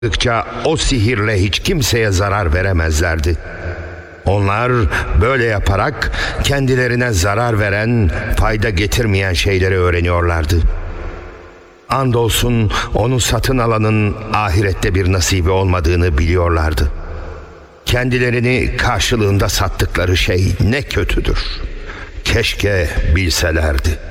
O sihirle hiç kimseye zarar veremezlerdi. Onlar böyle yaparak kendilerine zarar veren, fayda getirmeyen şeyleri öğreniyorlardı. Andolsun onu satın alanın ahirette bir nasibi olmadığını biliyorlardı. Kendilerini karşılığında sattıkları şey ne kötüdür. Keşke bilselerdi.